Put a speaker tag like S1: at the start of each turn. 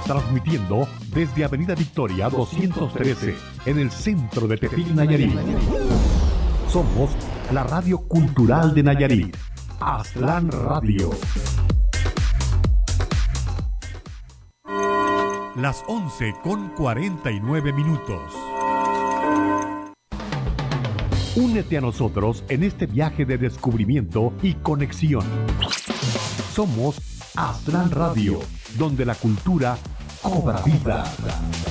S1: transmitiendo desde Avenida Victoria 213, en el centro de Tepic, Nayarit. Somos la radio cultural de Nayarit, Aztlán Radio. Las 11:49. Únete a nosotros en este viaje de descubrimiento y conexión. Somos Aztlán Radio, donde la cultura cobra vida.